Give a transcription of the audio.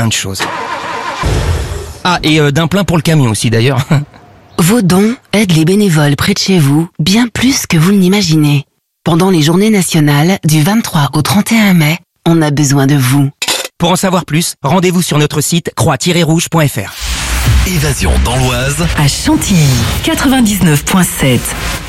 plein de choses. Ah, et d'un plein pour le camion aussi d'ailleurs. Vos dons aident les bénévoles près de chez vous bien plus que vous ne l'imaginez. Pendant les journées nationales du 23 au 31 mai, on a besoin de vous. Pour en savoir plus, rendez-vous sur notre site croix-rouge.fr. Évasion dans l'Oise À Chantilly, 99.7.